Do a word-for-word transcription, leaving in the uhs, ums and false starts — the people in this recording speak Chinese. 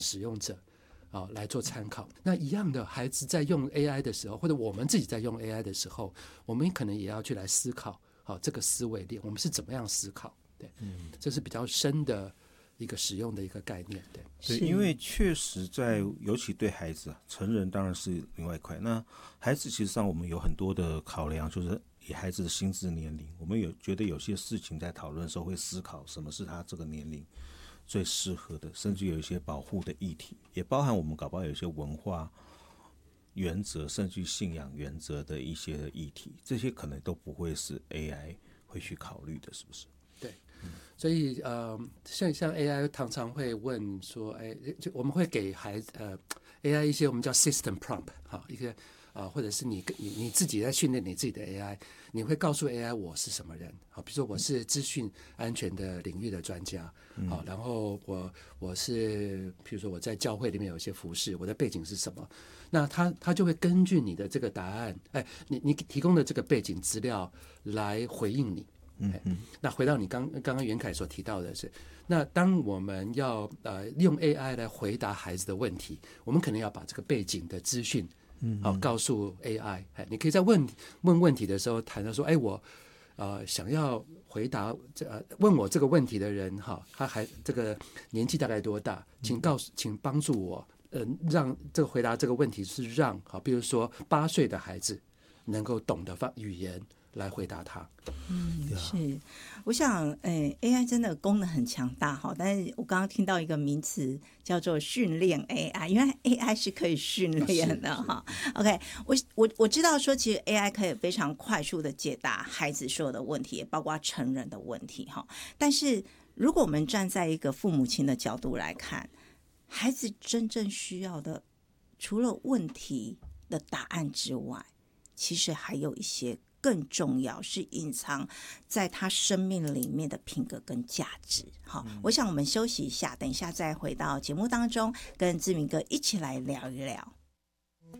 使用者啊来做参考。那一样的，孩子在用 A I 的时候，或者我们自己在用 A I 的时候，我们可能也要去来思考，好、这个思维链，我们是怎么样思考？对，嗯，这是比较深的一个使用的一个概念。对， 对，因为确实在，尤其对孩子，成人当然是另外一块。那孩子其实上我们有很多的考量，就是以孩子的心智年龄，我们有觉得有些事情在讨论的时候会思考什么是他这个年龄最适合的，甚至有一些保护的议题，也包含我们搞不好有一些文化原则，甚至信仰原则的一些议题，这些可能都不会是 A I 会去考虑的，是不是？ 对，所以呃，像像 A I 常常会问说，哎，就我们会给孩子呃 A I 一些我们叫 system prompt 哈，一个啊、呃，或者是你你你自己在训练你自己的 A I， 你会告诉 A I 我是什么人，好，比如说我是资讯安全的领域的专家，好，然后我我是比如说我在教会里面有一些服事，我的背景是什么，那他他就会根据你的这个答案，哎，你你提供的这个背景资料来回应你。嗯嗯，那回到你刚刚刚袁凯所提到的是，那当我们要呃用 A I 来回答孩子的问题，我们可能要把这个背景的资讯，嗯，好、哦、告诉 A I。哎，你可以在问问问题的时候谈到说，哎，我呃想要回答这、呃、问我这个问题的人哈、哦，他还这个年纪大概多大？请告诉，请帮助我，呃，让这个回答这个问题是让好，比如说八岁的孩子能够懂得方语言。来回答他。 嗯，是，我想，诶 ，A I 真的功能很强大哈，但是我刚刚听到一个名词叫做训练 A I， 因为 A I 是可以训练的哈。OK， 我我我知道说，其实 A I 可以非常快速的解答孩子所有的问题，也包括成人的问题哈。但是如果我们站在一个父母亲的角度来看，孩子真正需要的，除了问题的答案之外，其实还有一些更重要是隐藏在他生命里面的品格跟价值。好，我想我们休息一下，等一下再回到节目当中，跟志明哥一起来聊一聊。